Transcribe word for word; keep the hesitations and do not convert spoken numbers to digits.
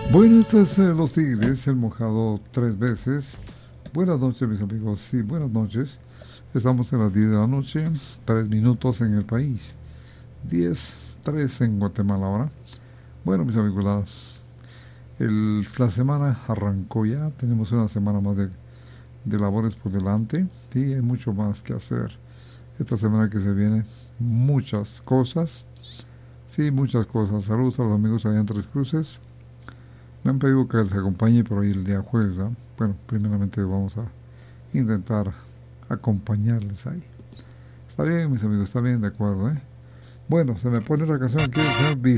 Bueno, este es eh, Los Tigres, el mojado tres veces. Buenas noches, mis amigos. Sí, buenas noches. Estamos en las diez de la noche, tres minutos en el país. Diez tres en Guatemala ahora. Bueno, mis amigos, la, el- la semana arrancó ya. Tenemos una semana más de, de labores por delante. Y hay mucho más que hacer. Esta semana que se viene, muchas cosas. Sí, muchas cosas. Saludos a los amigos allá en Tres Cruces. Me han pedido que les acompañe por ahí el día jueves, ¿verdad? Bueno, primeramente vamos a intentar acompañarles ahí. Está bien, mis amigos, está bien, de acuerdo, ¿eh? Bueno, se me pone la canción aquí, el señor